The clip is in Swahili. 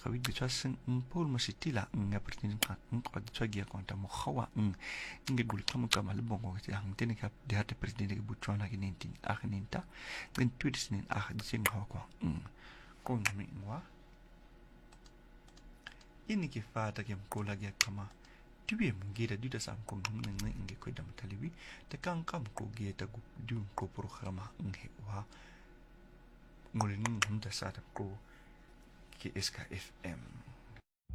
khawid bitwa sing Paul Masitila nga pertin ka kwa bitwa gia konta mo khawa nge gul kamu kama lebongo ke hang tene ka de hata president ke Botswana ke 1998 den tweets nin disen kwa ko mi ngwa ini ke fata ke mkola gia kama tiwe mungeda duda sam ko nge ko dam talibi te kan kam ko geta gu du ko programa nge wa ngolin hunta sata ko ke SKFM